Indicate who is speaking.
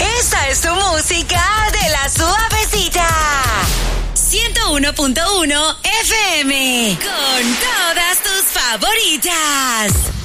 Speaker 1: Esta es tu música de la suavecita. 101.1 FM. Con todas tus favoritas.